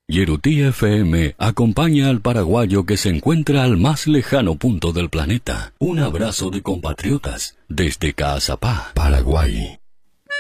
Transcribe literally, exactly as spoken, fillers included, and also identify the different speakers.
Speaker 1: Yerutí F M acompaña al paraguayo que se encuentra al más lejano punto del planeta. Un abrazo de compatriotas desde Caazapá, Paraguay.